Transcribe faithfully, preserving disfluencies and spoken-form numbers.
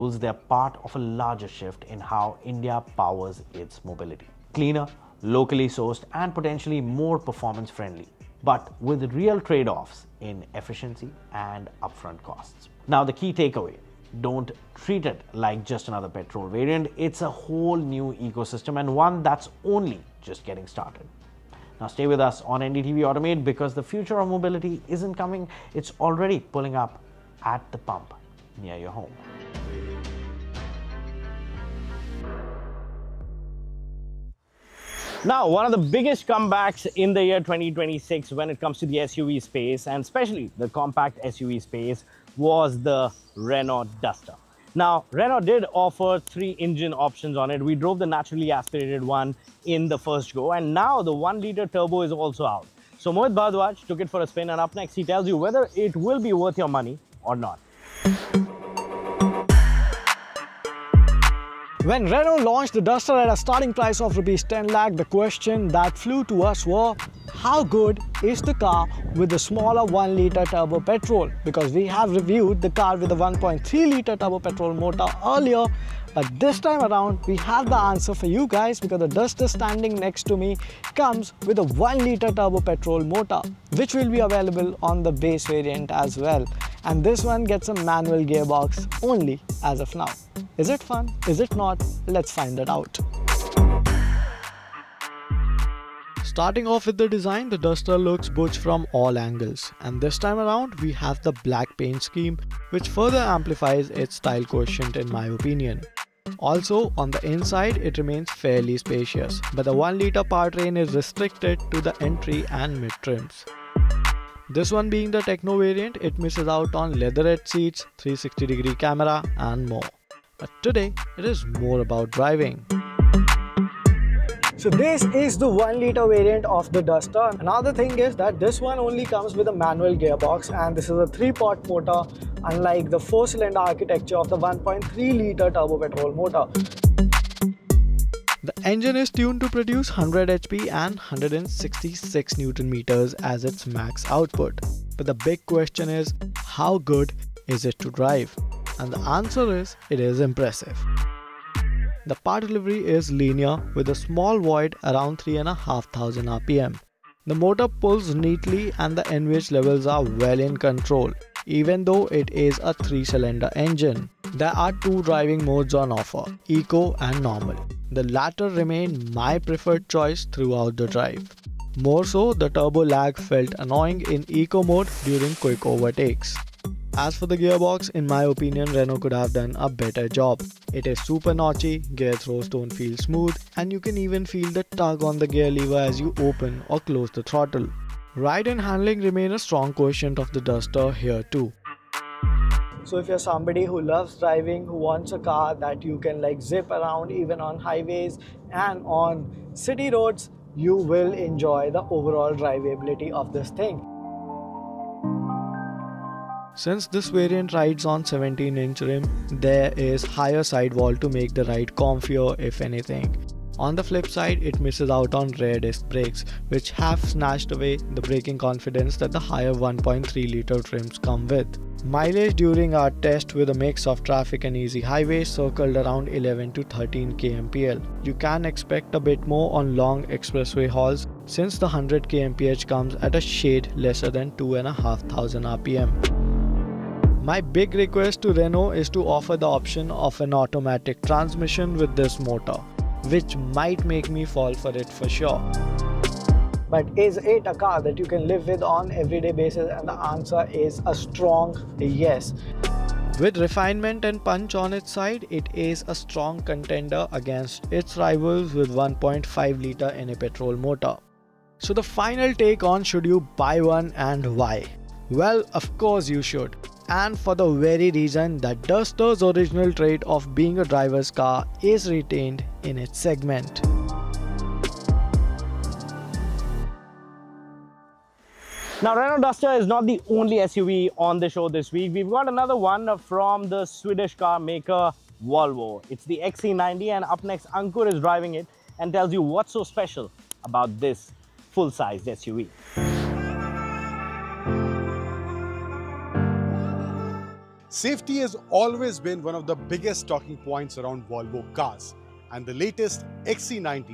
they're part of a larger shift in how India powers its mobility. Cleaner, locally sourced, and potentially more performance friendly, but with real trade-offs in efficiency and upfront costs. Now, the key takeaway: don't treat it like just another petrol variant. It's a whole new ecosystem, and one that's only just getting started. Now stay with us on N D T V Automate, because the future of mobility isn't coming, it's already pulling up at the pump near your home. Now, one of the biggest comebacks in the year twenty twenty-six when it comes to the S U V space, and especially the compact S U V space, was the Renault Duster. Now, Renault did offer three engine options on it. We drove the naturally aspirated one in the first go, and now the one liter turbo is also out. So Mohit Bharadwaj took it for a spin, and up next he tells you whether it will be worth your money or not. When Renault launched the Duster at a starting price of rupees ten lakh, the question that flew to us were, how good is the car with the smaller one liter turbo petrol? Because we have reviewed the car with the one point three liter turbo petrol motor earlier, but this time around we have the answer for you guys, because the Duster standing next to me comes with a one liter turbo petrol motor, which will be available on the base variant as well. And this one gets a manual gearbox only as of now. Is it fun? Is it not? Let's find it out. Starting off with the design, the Duster looks butch from all angles, and this time around we have the black paint scheme, which further amplifies its style quotient in my opinion. Also, on the inside it remains fairly spacious, but the one liter powertrain is restricted to the entry and mid trims. This one being the Techno variant, it misses out on leatherette seats, three sixty degree camera and more. But today, it is more about driving. So this is the one liter variant of the Duster. Another thing is that this one only comes with a manual gearbox, and this is a three pot motor, unlike the four cylinder architecture of the one point three liter turbo petrol motor. The engine is tuned to produce one hundred H P and one hundred sixty-six Newton meters as its max output. But the big question is, how good is it to drive? And the answer is, it is impressive. The power delivery is linear with a small void around three thousand five hundred R P M. The motor pulls neatly and the N V H levels are well in control, even though it is a three cylinder engine. There are two driving modes on offer, Eco and Normal. The latter remained my preferred choice throughout the drive. More so, the turbo lag felt annoying in Eco mode during quick overtakes. As for the gearbox, in my opinion, Renault could have done a better job. It is super notchy, gear throws don't feel smooth, and you can even feel the tug on the gear lever as you open or close the throttle. Ride and handling remain a strong quotient of the Duster here too. So if you're somebody who loves driving, who wants a car that you can like zip around even on highways and on city roads, you will enjoy the overall drivability of this thing. Since this variant rides on seventeen inch rim, there is higher sidewall to make the ride comfier if anything. On the flip side, it misses out on rear disc brakes, which have snatched away the braking confidence that the higher one point three liter trims come with. Mileage during our test with a mix of traffic and easy highways circled around eleven to thirteen kilometers per hour. You can expect a bit more on long expressway hauls, since the one hundred kilometers per hour comes at a shade lesser than two thousand five hundred R P M. My big request to Renault is to offer the option of an automatic transmission with this motor, which might make me fall for it for sure. But is it a car that you can live with on everyday basis? And the answer is a strong yes. With refinement and punch on its side, it is a strong contender against its rivals with one point five liter N A petrol motor. So the final take on should you buy one and why? Well, of course you should. And for the very reason that Duster's original trait of being a driver's car is retained in its segment. Now, Renault Duster is not the only S U V on the show this week. We've got another one from the Swedish car maker Volvo. It's the X C ninety, and up next Ankur is driving it and tells you what's so special about this full-sized S U V. Safety has always been one of the biggest talking points around Volvo cars, and the latest X C ninety